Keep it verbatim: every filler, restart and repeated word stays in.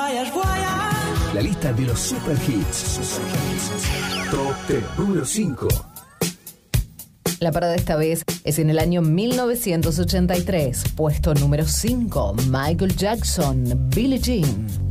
voyage, voyage. La lista de los super hits. Top diez, número cinco. La parada esta vez es en el año mil novecientos ochenta y tres. Puesto número cinco, Michael Jackson, Billie Jean.